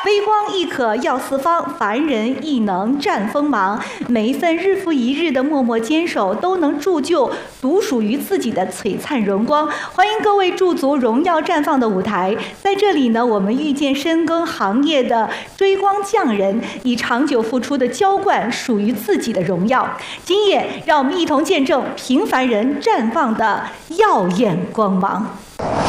微光亦可耀四方，凡人亦能绽锋芒。每一份日复一日的默默坚守，都能铸就独属于自己的璀璨荣光。欢迎各位驻足荣耀绽放的舞台，在这里呢，我们遇见深耕行业的追光匠人，以长久付出的浇灌属于自己的荣耀。今夜，让我们一同见证平凡人绽放的耀眼光芒。